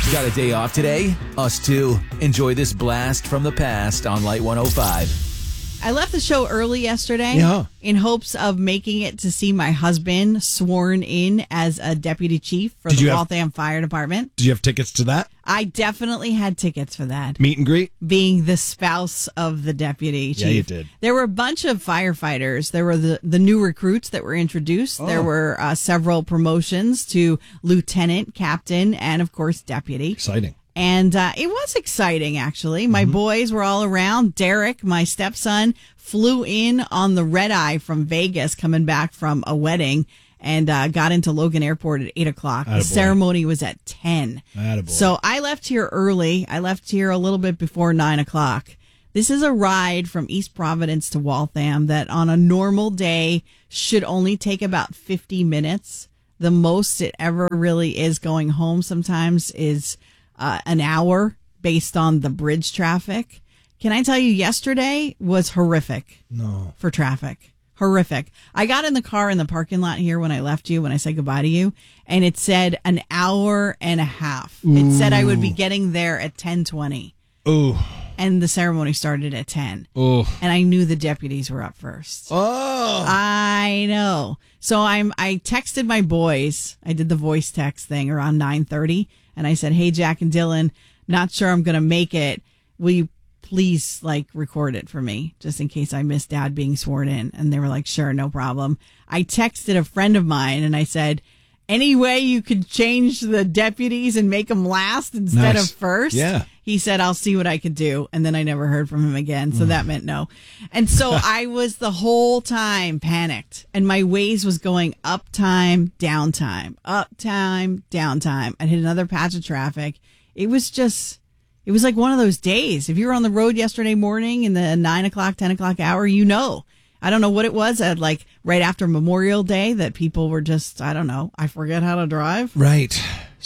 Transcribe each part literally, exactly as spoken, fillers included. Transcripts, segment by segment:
Got a day off today? Us too. Enjoy this blast from the past on Light one oh five. I left the show early yesterday Yeah. in hopes of making it to see my husband sworn in as a deputy chief for Did the you have- Waltham Fire Department. Did you have tickets to that? I definitely had tickets for that. Meet and greet? Being the spouse of the deputy chief. Yeah, you did. There were a bunch of firefighters. There were the, the new recruits that were introduced. Oh. There were uh, several promotions to lieutenant, captain, and, of course, deputy. Exciting. And uh, it was exciting, actually. My Mm-hmm. boys were all around. Derek, my stepson, flew in on the red eye from Vegas coming back from a wedding and uh, got into Logan Airport at eight o'clock. The Attaboy. ceremony was at ten. Attaboy. So I left here early. I left here a little bit before nine o'clock. This is a ride from East Providence to Waltham that on a normal day should only take about fifty minutes. The most it ever really is going home sometimes is uh, an hour based on the bridge traffic. Can I tell you, yesterday was horrific No. for traffic. Horrific. I got in the car in the parking lot here when I left you, when I said goodbye to you, and it said an hour and a half. It said I would be getting there at ten twenty. Ooh. And the ceremony started at ten. Ooh. And I knew the deputies were up first. Oh. I know. So I'm. I texted my boys. I did the voice text thing around nine thirty, and I said, "Hey, Jack and Dylan, not sure I'm going to make it. Will you please like record it for me, just in case I miss Dad being sworn in?" And they were like, "Sure, no problem." I texted a friend of mine, and I said, "Any way you could change the deputies and make them last instead Nice. of first?" Yeah. He said, "I'll see what I could do." And then I never heard from him again. So that meant no. And so I was the whole time panicked. And my Waze was going up time, down time, up time, down time. I hit another patch of traffic. It was just, it was like one of those days. If you were on the road yesterday morning in the nine o'clock, ten o'clock hour, you know. I don't know what it was at like right after Memorial Day that people were just, I don't know, I forget how to drive. Right.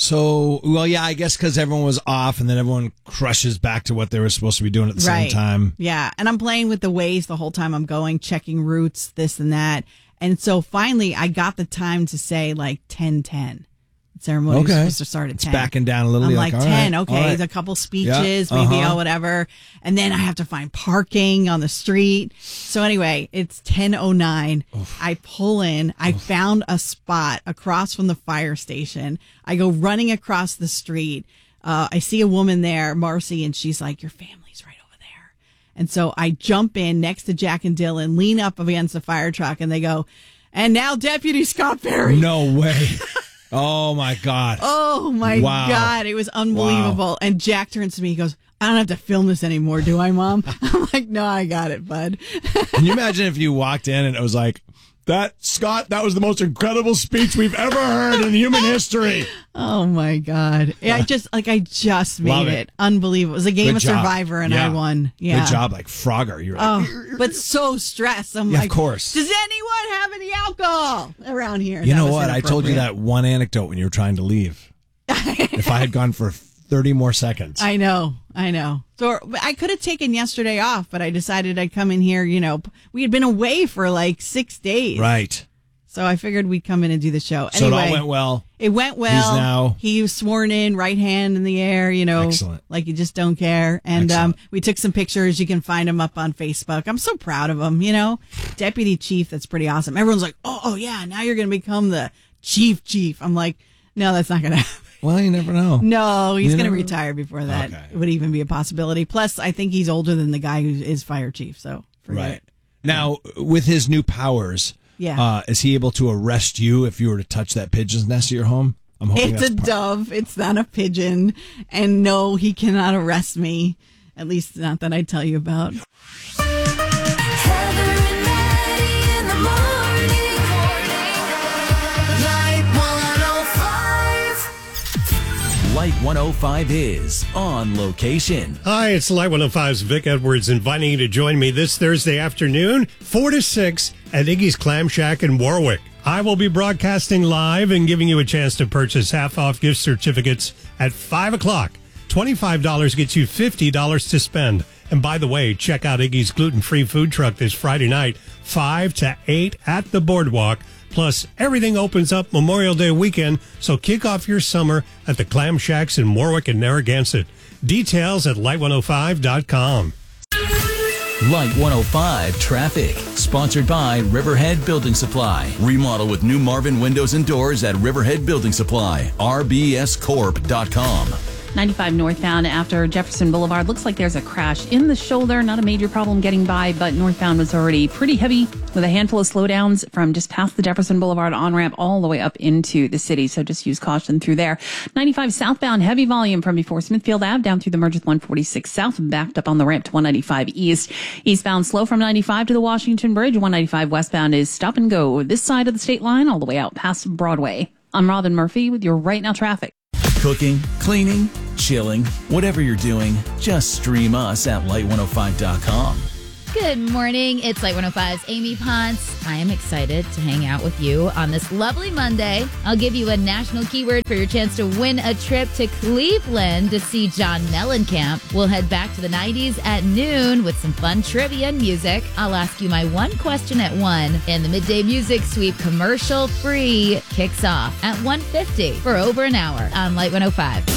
So, well, yeah, I guess because everyone was off and then everyone crushes back to what they were supposed to be doing at the Right. same time. Yeah. And I'm playing with the Waze the whole time I'm going, checking routes, this and that. And so finally I got the time to say like ten ten. The ceremony was Okay. supposed to start at It's ten. backing down a little. I'm You're like, all ten, right, okay, all right. a couple speeches, Yeah, maybe, uh-huh. oh, whatever. And then I have to find parking on the street. So anyway, it's ten oh nine. I pull in. I found a spot across from the fire station. I go running across the street. Uh, I see a woman there, Marcy, and she's like, "Your family's right over there." And so I jump in next to Jack and Dylan, lean up against the fire truck, and they go, "And now Deputy Scott Perry." No way. Oh, my God. Oh my Wow. God, it was unbelievable. Wow. And Jack turns to me, he goes, "I don't have to film this anymore, do I, Mom?" I'm like, "No, I got it, bud." Can you imagine if you walked in and it was like, that, Scott, that was the most incredible speech we've ever heard in human history. Oh my God. Yeah, I just, like, I just made Love it. it. Unbelievable. It was a game Good of job. Survivor and Yeah. I won. Yeah. Good job, like Frogger. You're like, Oh, but so stressed. I'm Yeah, of like, course. "Does anyone have any alcohol around here?" you That know was what? I told you inappropriate. that one anecdote when you were trying to leave. If I had gone for thirty more seconds. I know, I know. So I could have taken yesterday off, but I decided I'd come in here. You know, we had been away for like six days. Right. So I figured we'd come in and do the show. So Anyway, it all went well. It went well. He's now- He was sworn in, right hand in the air, you know, Excellent. like you just don't care. And um, Excellent. we took some pictures. You can find them up on Facebook. I'm so proud of him, you know. Deputy chief, that's pretty awesome. Everyone's like, oh, oh yeah, now you're going to become the chief chief. I'm like, no, that's not going to happen. Well, you never know. No, he's You going to never- retire before that. Okay. It would even be a possibility. Plus, I think he's older than the guy who is fire chief. So forget Right. it. Now, with his new powers, Yeah. uh, is he able to arrest you if you were to touch that pigeon's nest at your home? I'm hoping It's a that's part- dove. It's not a pigeon. And no, he cannot arrest me. At least not that I tell you about. Heather and Maddie in the morning. Light one oh five. Light one oh five is on location. Hi, it's Light one oh five's Vic Edwards inviting you to join me this Thursday afternoon, four to six at Iggy's Clam Shack in Warwick. I will be broadcasting live and giving you a chance to purchase half-off gift certificates at five o'clock. twenty-five dollars gets you fifty dollars to spend. And by the way, check out Iggy's gluten-free food truck this Friday night, five to eight at the Boardwalk. Plus, everything opens up Memorial Day weekend, so kick off your summer at the Clam Shacks in Warwick and Narragansett. Details at light one oh five dot com. Light one oh five traffic. Sponsored by Riverhead Building Supply. Remodel with new Marvin windows and doors at Riverhead Building Supply. R B S corp dot com. ninety-five northbound after Jefferson Boulevard. Looks like there's a crash in the shoulder. Not a major problem getting by, but northbound was already pretty heavy with a handful of slowdowns from just past the Jefferson Boulevard on-ramp all the way up into the city. So just use caution through there. ninety-five southbound, heavy volume from before Smithfield Ave down through the merge with one forty-six south and backed up on the ramp to one ninety-five east. Eastbound slow from ninety-five to the Washington Bridge. one ninety-five westbound is stop and go this side of the state line all the way out past Broadway. I'm Robin Murphy with your Right Now traffic. Cooking, cleaning, chilling, whatever you're doing, just stream us at light one oh five dot com. Good morning. It's Light one oh five's Amy Ponce. I am excited to hang out with you on this lovely Monday. I'll give you a national keyword for your chance to win a trip to Cleveland to see John Mellencamp. We'll head back to the nineties at noon with some fun trivia and music. I'll ask you my one question at one, and the Midday Music Sweep commercial free kicks off at one fifty for over an hour on Light one oh five.